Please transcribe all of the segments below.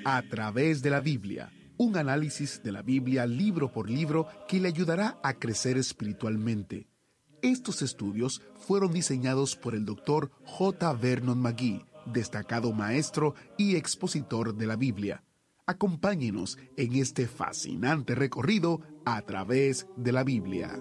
A través de la Biblia, un análisis de la Biblia libro por libro que le ayudará a crecer espiritualmente. Estos estudios fueron diseñados por el Dr. J. Vernon McGee, destacado maestro y expositor de la Biblia. Acompáñenos en este fascinante recorrido a través de la Biblia.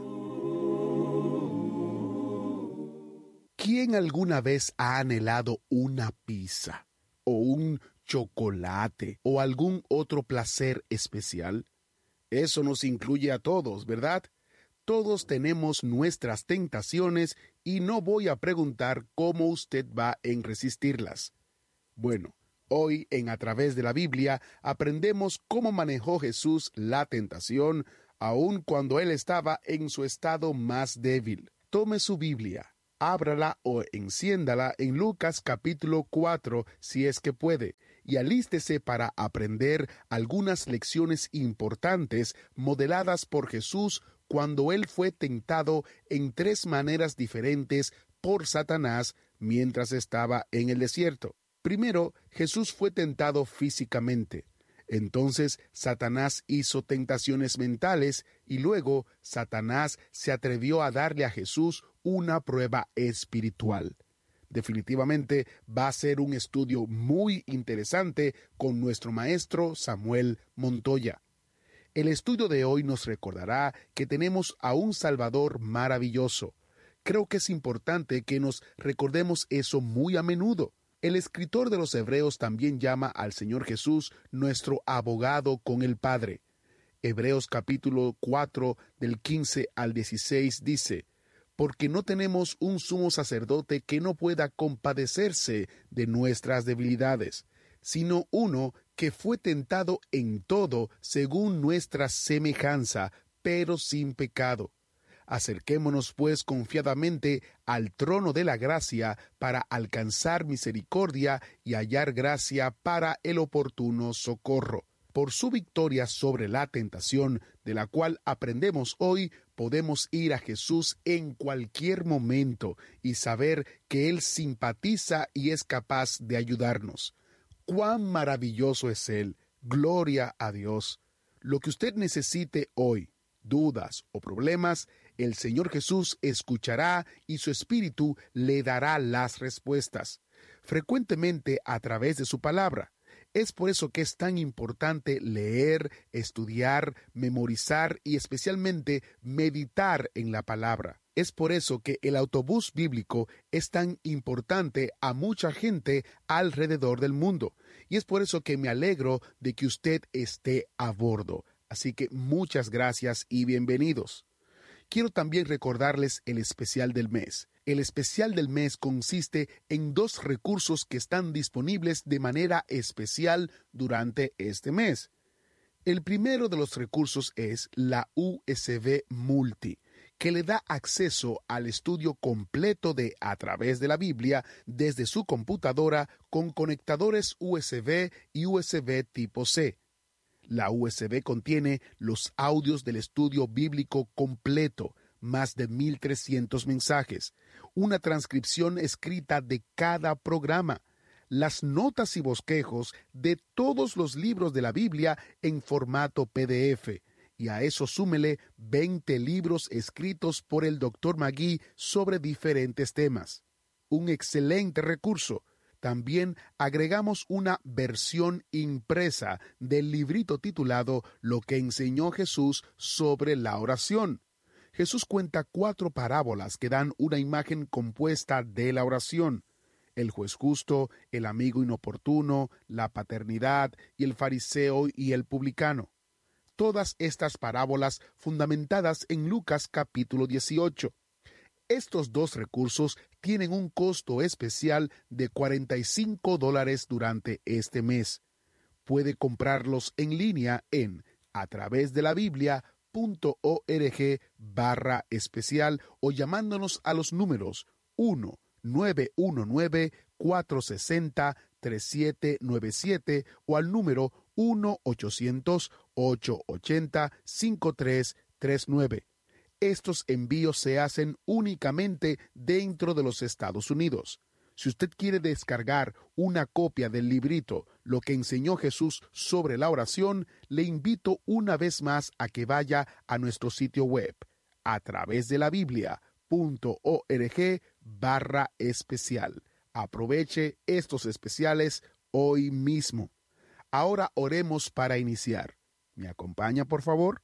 ¿Quién alguna vez ha anhelado una pizza o un chocolate o algún otro placer especial? Eso nos incluye a todos, ¿verdad? Todos tenemos nuestras tentaciones y no voy a preguntar cómo usted va en resistirlas. Bueno, hoy en A Través de la Biblia aprendemos cómo manejó Jesús la tentación aun cuando él estaba en su estado más débil. Tome su Biblia, ábrala o enciéndala en Lucas capítulo 4 si es que puede, y alístese para aprender algunas lecciones importantes modeladas por Jesús cuando él fue tentado en 3 maneras diferentes por Satanás mientras estaba en el desierto. Primero, Jesús fue tentado físicamente. Entonces, Satanás hizo tentaciones mentales y luego Satanás se atrevió a darle a Jesús una prueba espiritual. Definitivamente va a ser un estudio muy interesante con nuestro maestro Samuel Montoya. El estudio de hoy nos recordará que tenemos a un Salvador maravilloso. Creo que es importante que nos recordemos eso muy a menudo. El escritor de los Hebreos también llama al Señor Jesús nuestro abogado con el Padre. Hebreos capítulo 4 del 15 al 16 dice: porque no tenemos un sumo sacerdote que no pueda compadecerse de nuestras debilidades, sino uno que fue tentado en todo según nuestra semejanza, pero sin pecado. Acerquémonos pues confiadamente al trono de la gracia para alcanzar misericordia y hallar gracia para el oportuno socorro. Por su victoria sobre la tentación, de la cual aprendemos hoy, podemos ir a Jesús en cualquier momento y saber que Él simpatiza y es capaz de ayudarnos. ¡Cuán maravilloso es Él! ¡Gloria a Dios! Lo que usted necesite hoy, dudas o problemas, el Señor Jesús escuchará y su Espíritu le dará las respuestas, frecuentemente a través de su palabra. Es por eso que es tan importante leer, estudiar, memorizar y especialmente meditar en la palabra. Es por eso que el autobús bíblico es tan importante a mucha gente alrededor del mundo. Y es por eso que me alegro de que usted esté a bordo. Así que muchas gracias y bienvenidos. Quiero también recordarles el especial del mes. El especial del mes consiste en 2 recursos que están disponibles de manera especial durante este mes. El primero de los recursos es la USB Multi, que le da acceso al estudio completo de A Través de la Biblia desde su computadora con conectadores USB y USB tipo C. La USB contiene los audios del estudio bíblico completo, más de 1,300 mensajes, una transcripción escrita de cada programa, las notas y bosquejos de todos los libros de la Biblia en formato PDF, y a eso súmele 20 libros escritos por el Dr. McGee sobre diferentes temas. Un excelente recurso. También agregamos una versión impresa del librito titulado Lo que enseñó Jesús sobre la oración. Jesús cuenta 4 parábolas que dan una imagen compuesta de la oración: el juez justo, el amigo inoportuno, la paternidad y el fariseo y el publicano. Todas estas parábolas fundamentadas en Lucas capítulo 18. Estos 2 recursos tienen un costo especial de $45 durante este mes. Puede comprarlos en línea en atravesdelabiblia.org/especial o llamándonos a los números 1-919-460-3797 o al número 1-800-880-5339. Estos envíos se hacen únicamente dentro de los Estados Unidos. Si usted quiere descargar una copia del librito Lo que enseñó Jesús sobre la oración, le invito una vez más a que vaya a nuestro sitio web a través de la biblia.org/especial. Aproveche estos especiales hoy mismo. Ahora oremos para iniciar. ¿Me acompaña, por favor?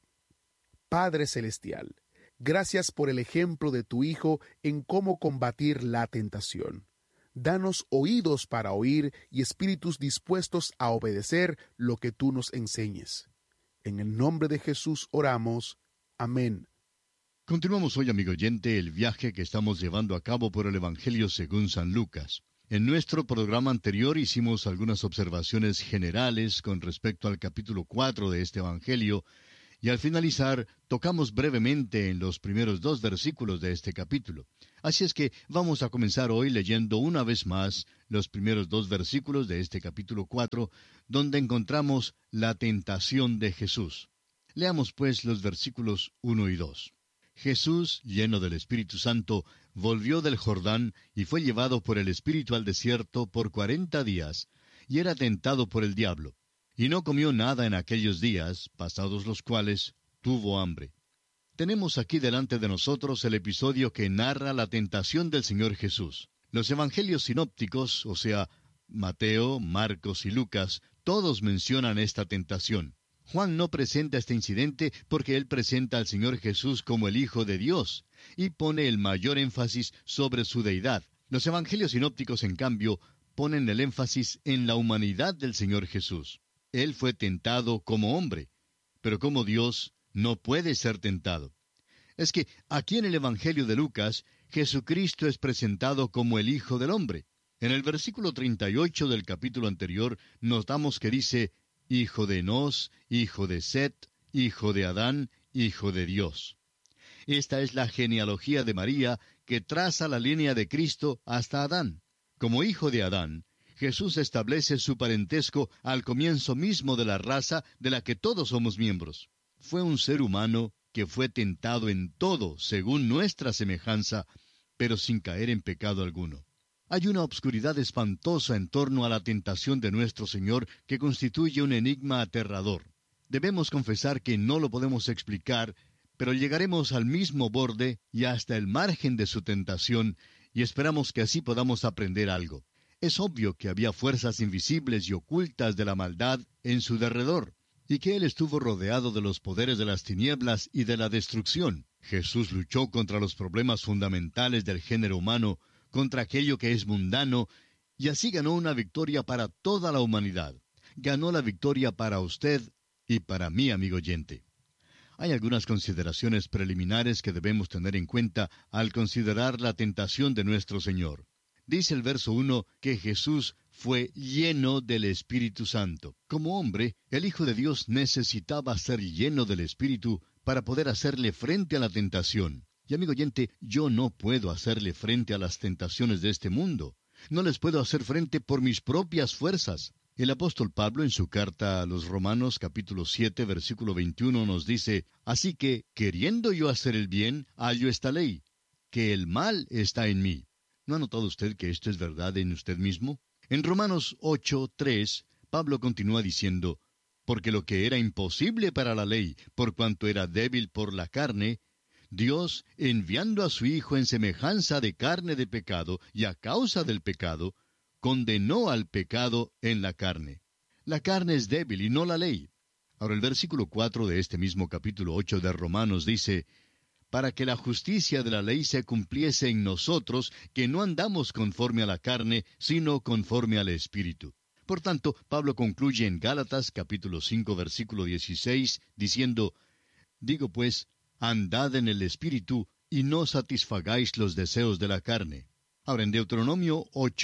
Padre Celestial, gracias por el ejemplo de tu Hijo en cómo combatir la tentación. Danos oídos para oír y espíritus dispuestos a obedecer lo que tú nos enseñes. En el nombre de Jesús oramos. Amén. Continuamos hoy, amigo oyente, el viaje que estamos llevando a cabo por el Evangelio según San Lucas. En nuestro programa anterior hicimos algunas observaciones generales con respecto al capítulo 4 de este Evangelio, y al finalizar tocamos brevemente en los primeros 2 versículos de este capítulo. Así es que vamos a comenzar hoy leyendo una vez más los primeros 2 versículos de este capítulo 4, donde encontramos la tentación de Jesús. Leamos pues los versículos 1 y 2. Jesús, lleno del Espíritu Santo, volvió del Jordán y fue llevado por el Espíritu al desierto por 40 días, y era tentado por el diablo. Y no comió nada en aquellos días, pasados los cuales tuvo hambre. Tenemos aquí delante de nosotros el episodio que narra la tentación del Señor Jesús. Los evangelios sinópticos, o sea, Mateo, Marcos y Lucas, todos mencionan esta tentación. Juan no presenta este incidente porque él presenta al Señor Jesús como el Hijo de Dios y pone el mayor énfasis sobre su deidad. Los evangelios sinópticos, en cambio, ponen el énfasis en la humanidad del Señor Jesús. Él fue tentado como hombre, pero como Dios no puede ser tentado. Es que aquí en el Evangelio de Lucas, Jesucristo es presentado como el Hijo del Hombre. En el versículo 38 del capítulo anterior, notamos que dice: Hijo de Enos, hijo de Set, hijo de Adán, hijo de Dios. Esta es la genealogía de María que traza la línea de Cristo hasta Adán. Como hijo de Adán, Jesús establece su parentesco al comienzo mismo de la raza de la que todos somos miembros. Fue un ser humano que fue tentado en todo según nuestra semejanza, pero sin caer en pecado alguno. Hay una obscuridad espantosa en torno a la tentación de nuestro Señor que constituye un enigma aterrador. Debemos confesar que no lo podemos explicar, pero llegaremos al mismo borde y hasta el margen de su tentación, y esperamos que así podamos aprender algo. Es obvio que había fuerzas invisibles y ocultas de la maldad en su derredor, y que Él estuvo rodeado de los poderes de las tinieblas y de la destrucción. Jesús luchó contra los problemas fundamentales del género humano, contra aquello que es mundano, y así ganó una victoria para toda la humanidad. Ganó la victoria para usted y para mí, amigo oyente. Hay algunas consideraciones preliminares que debemos tener en cuenta al considerar la tentación de nuestro Señor. Dice el verso 1 que Jesús fue lleno del Espíritu Santo. Como hombre, el Hijo de Dios necesitaba ser lleno del Espíritu para poder hacerle frente a la tentación. Y amigo oyente, yo no puedo hacerle frente a las tentaciones de este mundo. No les puedo hacer frente por mis propias fuerzas. El apóstol Pablo, en su carta a los Romanos, capítulo 7, versículo 21, nos dice: Así que, queriendo yo hacer el bien, hallo esta ley, que el mal está en mí. ¿No ha notado usted que esto es verdad en usted mismo? En Romanos 8, 3, Pablo continúa diciendo: Porque lo que era imposible para la ley, por cuanto era débil por la carne, Dios, enviando a su Hijo en semejanza de carne de pecado, y a causa del pecado, condenó al pecado en la carne. La carne es débil y no la ley. Ahora el versículo 4 de este mismo capítulo 8 de Romanos dice: Para que la justicia de la ley se cumpliese en nosotros, que no andamos conforme a la carne, sino conforme al Espíritu. Por tanto, Pablo concluye en Gálatas capítulo 5 versículo 16, diciendo: Digo pues, andad en el Espíritu, y no satisfagáis los deseos de la carne. Ahora, en Deuteronomio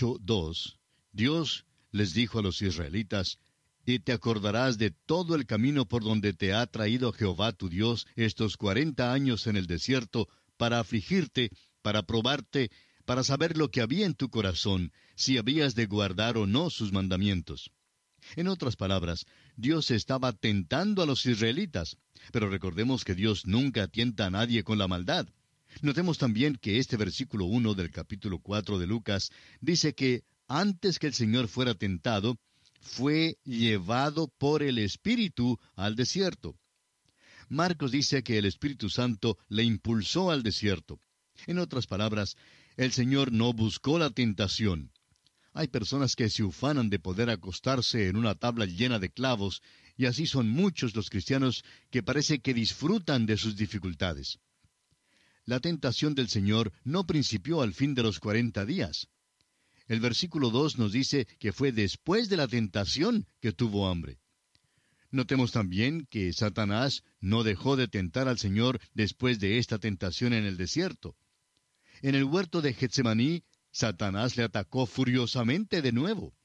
8:2, Dios les dijo a los israelitas: Y te acordarás de todo el camino por donde te ha traído Jehová tu Dios estos 40 años en el desierto, para afligirte, para probarte, para saber lo que había en tu corazón, si habías de guardar o no sus mandamientos. En otras palabras, Dios estaba tentando a los israelitas, pero recordemos que Dios nunca tienta a nadie con la maldad. Notemos también que este versículo 1 del capítulo 4 de Lucas dice que antes que el Señor fuera tentado, fue llevado por el Espíritu al desierto. Marcos dice que el Espíritu Santo le impulsó al desierto. En otras palabras, el Señor no buscó la tentación. Hay personas que se ufanan de poder acostarse en una tabla llena de clavos, y así son muchos los cristianos que parece que disfrutan de sus dificultades. La tentación del Señor no principió al fin de los 40 días. El versículo 2 nos dice que fue después de la tentación que tuvo hambre. Notemos también que Satanás no dejó de tentar al Señor después de esta tentación en el desierto. En el huerto de Getsemaní, Satanás le atacó furiosamente de nuevo.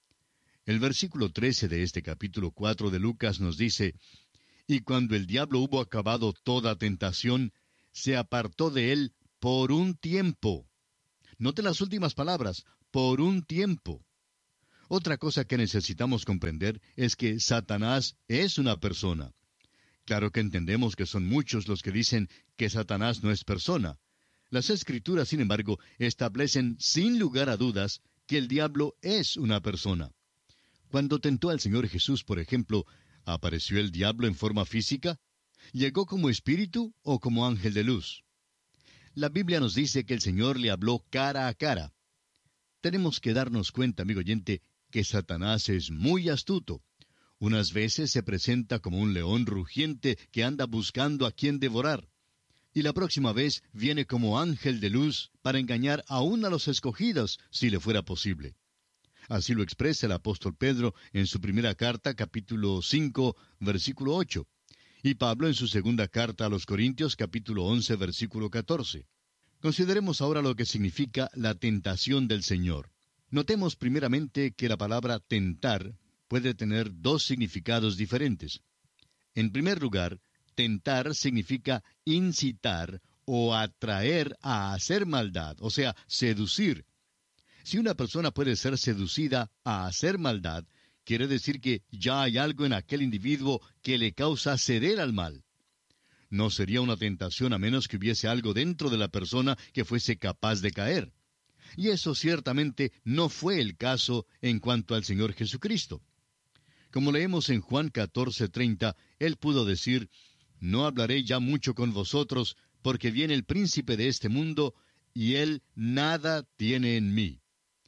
El versículo 13 de este capítulo 4 de Lucas nos dice, «Y cuando el diablo hubo acabado toda tentación, se apartó de él por un tiempo». Note las últimas palabras, por un tiempo. Otra cosa que necesitamos comprender es que Satanás es una persona. Claro que entendemos que son muchos los que dicen que Satanás no es persona. Las Escrituras, sin embargo, establecen sin lugar a dudas que el diablo es una persona. Cuando tentó al Señor Jesús, por ejemplo, ¿apareció el diablo en forma física? ¿Llegó como espíritu o como ángel de luz? La Biblia nos dice que el Señor le habló cara a cara. Tenemos que darnos cuenta, amigo oyente, que Satanás es muy astuto. Unas veces se presenta como un león rugiente que anda buscando a quien devorar. Y la próxima vez viene como ángel de luz para engañar aún a los escogidos, si le fuera posible. Así lo expresa el apóstol Pedro en su primera carta, capítulo 5, versículo 8. Y Pablo en su segunda carta a los Corintios, capítulo 11, versículo 14. Consideremos ahora lo que significa la tentación del Señor. Notemos primeramente que la palabra tentar puede tener dos significados diferentes. En primer lugar, tentar significa incitar o atraer a hacer maldad, o sea, seducir. Si una persona puede ser seducida a hacer maldad, quiere decir que ya hay algo en aquel individuo que le causa ceder al mal. No sería una tentación a menos que hubiese algo dentro de la persona que fuese capaz de caer. Y eso ciertamente no fue el caso en cuanto al Señor Jesucristo. Como leemos en Juan 14:30, Él pudo decir, «No hablaré ya mucho con vosotros, porque viene el príncipe de este mundo, y él nada tiene en mí».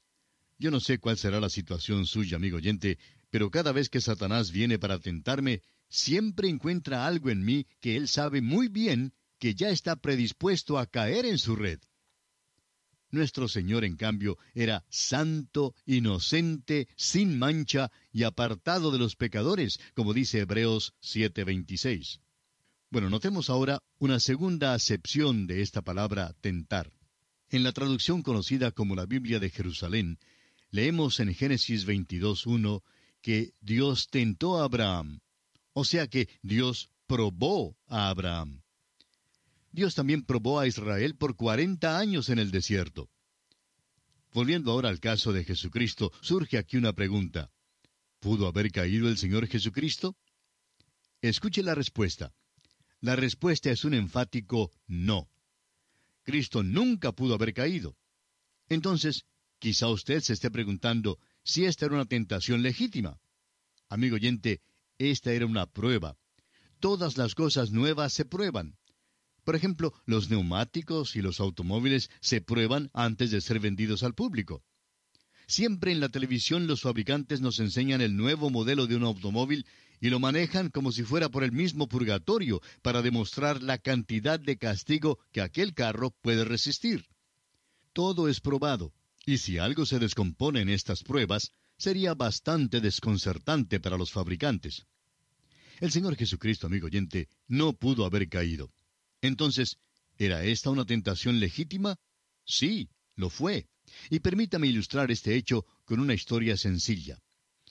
Yo no sé cuál será la situación suya, amigo oyente, pero cada vez que Satanás viene para tentarme, siempre encuentra algo en mí que él sabe muy bien que ya está predispuesto a caer en su red. Nuestro Señor, en cambio, era santo, inocente, sin mancha y apartado de los pecadores, como dice Hebreos 7:26. Bueno, notemos ahora una segunda acepción de esta palabra tentar. En la traducción conocida como la Biblia de Jerusalén, leemos en Génesis 22:1 que Dios tentó a Abraham, o sea que Dios probó a Abraham. Dios también probó a Israel por 40 años en el desierto. Volviendo ahora al caso de Jesucristo, surge aquí una pregunta. ¿Pudo haber caído el Señor Jesucristo? Escuche la respuesta. La respuesta es un enfático no. Cristo nunca pudo haber caído. Entonces, quizá usted se esté preguntando si esta era una tentación legítima. Amigo oyente, esta era una prueba. Todas las cosas nuevas se prueban. Por ejemplo, los neumáticos y los automóviles se prueban antes de ser vendidos al público. Siempre en la televisión los fabricantes nos enseñan el nuevo modelo de un automóvil y lo manejan como si fuera por el mismo purgatorio para demostrar la cantidad de castigo que aquel carro puede resistir. Todo es probado, y si algo se descompone en estas pruebas, sería bastante desconcertante para los fabricantes. El Señor Jesucristo, amigo oyente, no pudo haber caído. Entonces, ¿era esta una tentación legítima? Sí, lo fue. Y permítame ilustrar este hecho con una historia sencilla.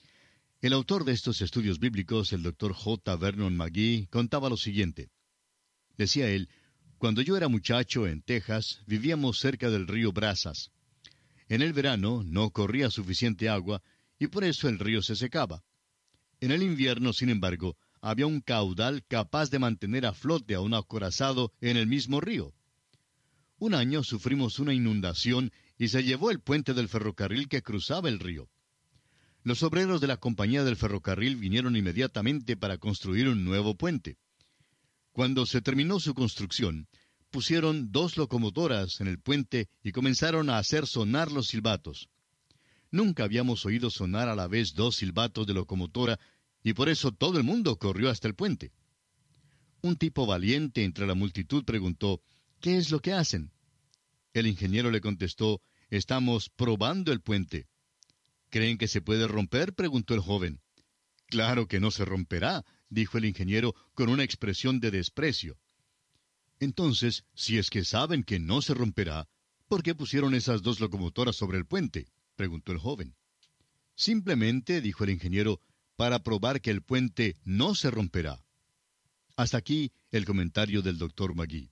El autor de estos estudios bíblicos, el Dr. J. Vernon McGee, contaba lo siguiente. Decía él, cuando yo era muchacho en Texas, vivíamos cerca del río Brazos. En el verano no corría suficiente agua y por eso el río se secaba. En el invierno, sin embargo, había un caudal capaz de mantener a flote a un acorazado en el mismo río. Un año sufrimos una inundación y se llevó el puente del ferrocarril que cruzaba el río. Los obreros de la compañía del ferrocarril vinieron inmediatamente para construir un nuevo puente. Cuando se terminó su construcción, pusieron 2 locomotoras en el puente y comenzaron a hacer sonar los silbatos. Nunca habíamos oído sonar a la vez 2 silbatos de locomotora, y por eso todo el mundo corrió hasta el puente. Un tipo valiente entre la multitud preguntó, ¿qué es lo que hacen? El ingeniero le contestó, estamos probando el puente. ¿Creen que se puede romper?, preguntó el joven. Claro que no se romperá, dijo el ingeniero con una expresión de desprecio. Entonces, si es que saben que no se romperá, ¿por qué pusieron esas 2 locomotoras sobre el puente?, preguntó el joven. Simplemente, dijo el ingeniero, para probar que el puente no se romperá. Hasta aquí el comentario del Dr. Magee.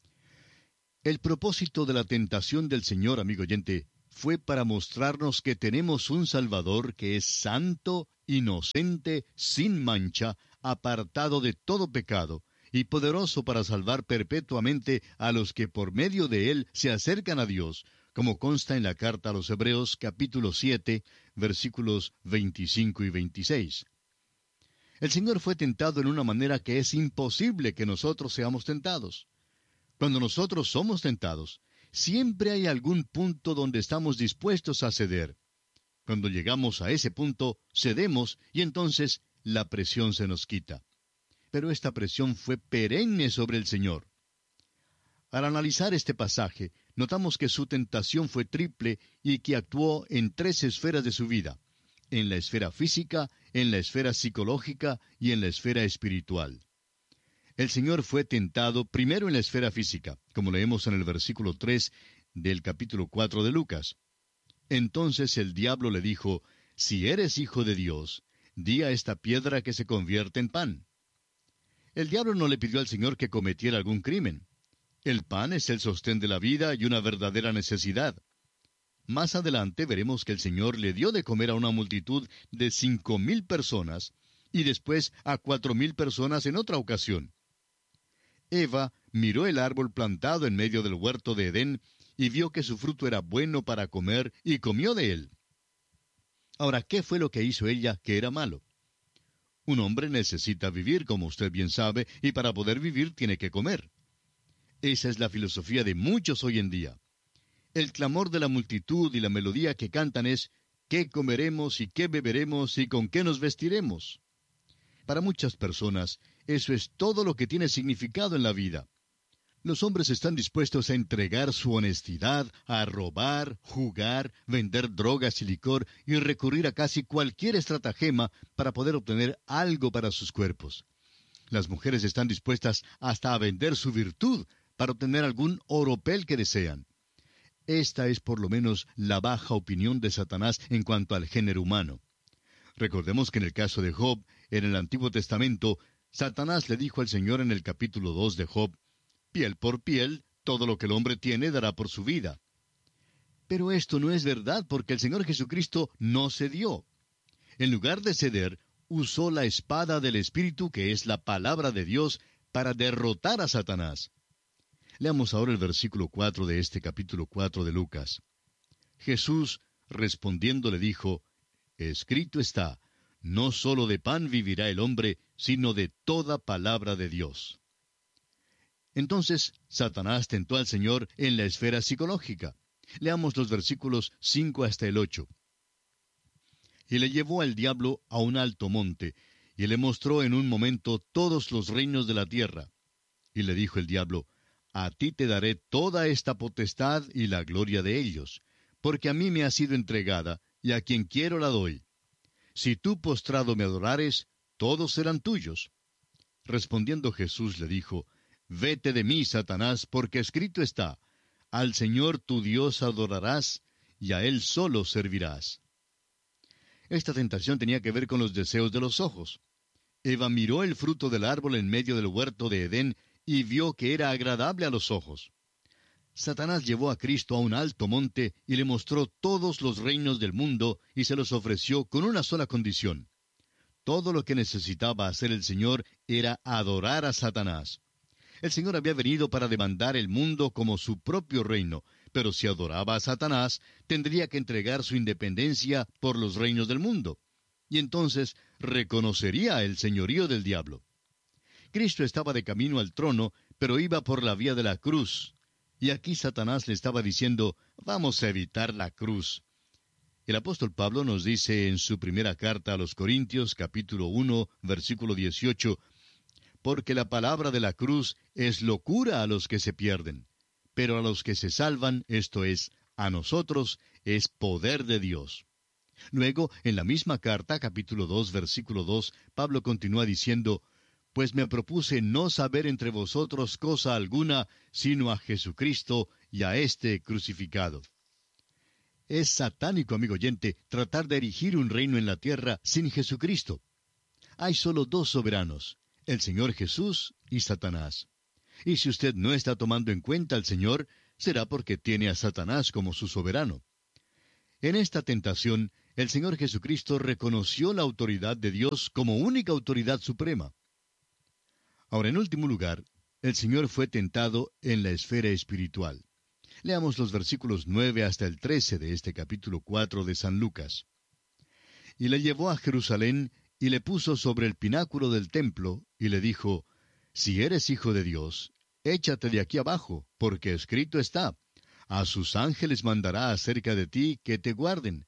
El propósito de la tentación del Señor, amigo oyente, fue para mostrarnos que tenemos un Salvador que es santo, inocente, sin mancha, apartado de todo pecado, y poderoso para salvar perpetuamente a los que por medio de él se acercan a Dios, como consta en la carta a los Hebreos, capítulo 7, versículos 25 y 26. El Señor fue tentado en una manera que es imposible que nosotros seamos tentados. Cuando nosotros somos tentados, siempre hay algún punto donde estamos dispuestos a ceder. Cuando llegamos a ese punto, cedemos y entonces la presión se nos quita. Pero esta presión fue perenne sobre el Señor. Al analizar este pasaje, notamos que su tentación fue triple y que actuó en 3 esferas de su vida: en la esfera física, en la esfera psicológica y en la esfera espiritual. El Señor fue tentado primero en la esfera física, como leemos en el versículo 3 del capítulo 4 de Lucas. Entonces el diablo le dijo, si eres hijo de Dios, di a esta piedra que se convierta en pan. El diablo no le pidió al Señor que cometiera algún crimen. El pan es el sostén de la vida y una verdadera necesidad. Más adelante veremos que el Señor le dio de comer a una multitud de 5,000 personas y después a 4,000 personas en otra ocasión. Eva miró el árbol plantado en medio del huerto de Edén y vio que su fruto era bueno para comer y comió de él. Ahora, ¿qué fue lo que hizo ella que era malo? Un hombre necesita vivir, como usted bien sabe, y para poder vivir tiene que comer. Esa es la filosofía de muchos hoy en día. El clamor de la multitud y la melodía que cantan es, ¿qué comeremos y qué beberemos y con qué nos vestiremos? Para muchas personas, eso es todo lo que tiene significado en la vida. Los hombres están dispuestos a entregar su honestidad, a robar, jugar, vender drogas y licor y recurrir a casi cualquier estratagema para poder obtener algo para sus cuerpos. Las mujeres están dispuestas hasta a vender su virtud para obtener algún oropel que desean. Esta es por lo menos la baja opinión de Satanás en cuanto al género humano. Recordemos que en el caso de Job, en el Antiguo Testamento, Satanás le dijo al Señor en el capítulo 2 de Job, piel por piel, todo lo que el hombre tiene dará por su vida. Pero esto no es verdad porque el Señor Jesucristo no cedió. En lugar de ceder, usó la espada del Espíritu, que es la palabra de Dios, para derrotar a Satanás. Leamos ahora el versículo 4 de este capítulo 4 de Lucas. Jesús, respondiendo, le dijo, escrito está, no sólo de pan vivirá el hombre, sino de toda palabra de Dios. Entonces, Satanás tentó al Señor en la esfera psicológica. Leamos los versículos 5 hasta el 8. Y le llevó al diablo a un alto monte, y le mostró en un momento todos los reinos de la tierra. Y le dijo el diablo, a ti te daré toda esta potestad y la gloria de ellos, porque a mí me ha sido entregada, y a quien quiero la doy. Si tú postrado me adorares, todos serán tuyos. Respondiendo Jesús le dijo, vete de mí, Satanás, porque escrito está, al Señor tu Dios adorarás, y a Él solo servirás. Esta tentación tenía que ver con los deseos de los ojos. Eva miró el fruto del árbol en medio del huerto de Edén y vio que era agradable a los ojos. Satanás llevó a Cristo a un alto monte y le mostró todos los reinos del mundo y se los ofreció con una sola condición. Todo lo que necesitaba hacer el Señor era adorar a Satanás. El Señor había venido para demandar el mundo como su propio reino, pero si adoraba a Satanás, tendría que entregar su independencia por los reinos del mundo. Y entonces reconocería el señorío del diablo. Cristo estaba de camino al trono, pero iba por la vía de la cruz. Y aquí Satanás le estaba diciendo, vamos a evitar la cruz. El apóstol Pablo nos dice en su primera carta a los Corintios, capítulo 1, versículo 18, porque la palabra de la cruz es locura a los que se pierden, pero a los que se salvan, esto es, a nosotros, es poder de Dios. Luego, en la misma carta, capítulo 2, versículo 2, Pablo continúa diciendo, pues me propuse no saber entre vosotros cosa alguna, sino a Jesucristo y a éste crucificado. Es satánico, amigo oyente, tratar de erigir un reino en la tierra sin Jesucristo. Hay solo dos soberanos, el Señor Jesús y Satanás. Y si usted no está tomando en cuenta al Señor, será porque tiene a Satanás como su soberano. En esta tentación, el Señor Jesucristo reconoció la autoridad de Dios como única autoridad suprema. Ahora, en último lugar, el Señor fue tentado en la esfera espiritual. Leamos los versículos 9 hasta el 13 de este capítulo 4 de San Lucas. Y le llevó a Jerusalén, y le puso sobre el pináculo del templo, y le dijo, si eres hijo de Dios, échate de aquí abajo, porque escrito está, a sus ángeles mandará acerca de ti que te guarden,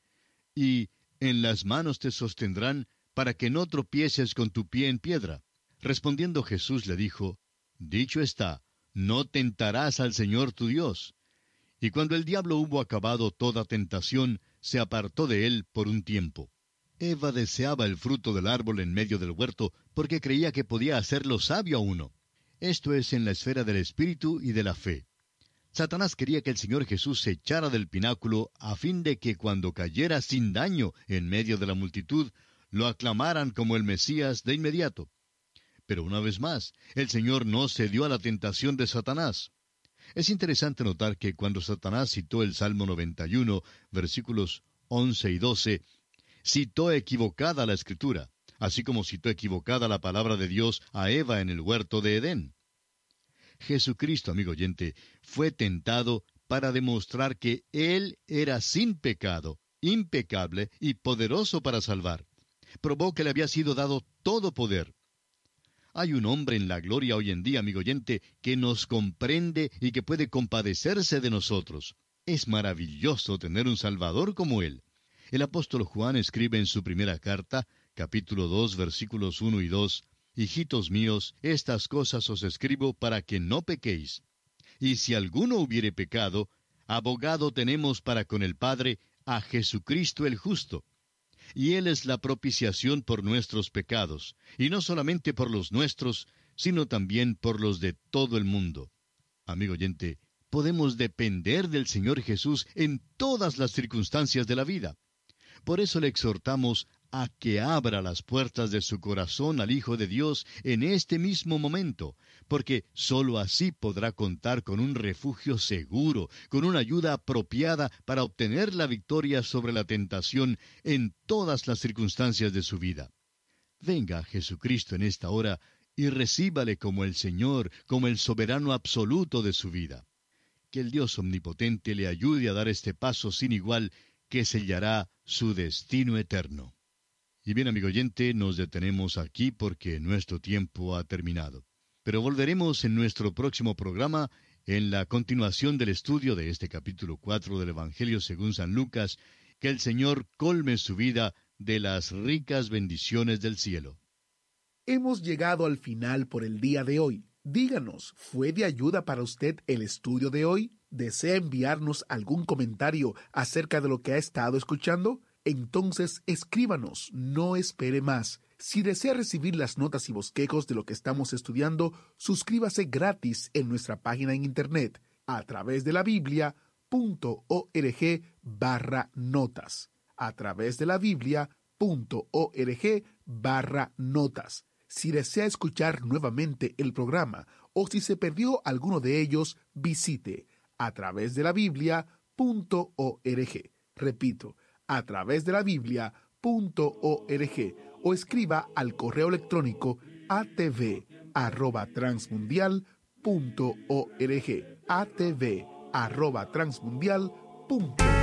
y en las manos te sostendrán, para que no tropieces con tu pie en piedra. Respondiendo Jesús le dijo, dicho está, no tentarás al Señor tu Dios. Y cuando el diablo hubo acabado toda tentación, se apartó de él por un tiempo. Eva deseaba el fruto del árbol en medio del huerto, porque creía que podía hacerlo sabio a uno. Esto es en la esfera del espíritu y de la fe. Satanás quería que el Señor Jesús se echara del pináculo, a fin de que cuando cayera sin daño en medio de la multitud, lo aclamaran como el Mesías de inmediato. Pero una vez más, el Señor no cedió a la tentación de Satanás. Es interesante notar que cuando Satanás citó el Salmo 91, versículos 11 y 12, citó equivocada la Escritura, así como citó equivocada la palabra de Dios a Eva en el huerto de Edén. Jesucristo, amigo oyente, fue tentado para demostrar que Él era sin pecado, impecable y poderoso para salvar. Probó que le había sido dado todo poder. Hay un hombre en la gloria hoy en día, amigo oyente, que nos comprende y que puede compadecerse de nosotros. Es maravilloso tener un Salvador como Él. El apóstol Juan escribe en su primera carta, capítulo 2, versículos 1 y 2, hijitos míos, estas cosas os escribo para que no pequéis. Y si alguno hubiere pecado, abogado tenemos para con el Padre, a Jesucristo el justo. Y Él es la propiciación por nuestros pecados, y no solamente por los nuestros, sino también por los de todo el mundo. Amigo oyente, podemos depender del Señor Jesús en todas las circunstancias de la vida. Por eso le exhortamos a que abra las puertas de su corazón al Hijo de Dios en este mismo momento, porque sólo así podrá contar con un refugio seguro, con una ayuda apropiada para obtener la victoria sobre la tentación en todas las circunstancias de su vida. Venga a Jesucristo en esta hora y recíbale como el Señor, como el soberano absoluto de su vida. Que el Dios omnipotente le ayude a dar este paso sin igual que sellará su destino eterno. Y bien, amigo oyente, nos detenemos aquí porque nuestro tiempo ha terminado. Pero volveremos en nuestro próximo programa en la continuación del estudio de este capítulo 4 del Evangelio según San Lucas. Que el Señor colme su vida de las ricas bendiciones del cielo. Hemos llegado al final por el día de hoy. Díganos, ¿fue de ayuda para usted el estudio de hoy? ¿Desea enviarnos algún comentario acerca de lo que ha estado escuchando? Entonces escríbanos, no espere más. Si desea recibir las notas y bosquejos de lo que estamos estudiando, suscríbase gratis en nuestra página en internet a través de la Biblia.org/notas. A través de la Biblia.org/notas. Si desea escuchar nuevamente el programa o si se perdió alguno de ellos, visite a través de la Biblia.org. Repito, a través de la Biblia.org o escriba al correo electrónico atv@transmundial.org. atv@transmundial.org.